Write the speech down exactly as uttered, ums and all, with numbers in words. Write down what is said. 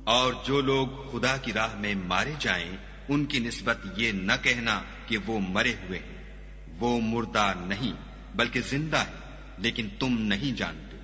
और जो लोग खुदा की राह में मारे जाएं, उनकी निस्बत ये न कहना कि वो मरे हुए हैं। वो मुर्दा नहीं बल्कि जिंदा है, लेकिन तुम नहीं जानते।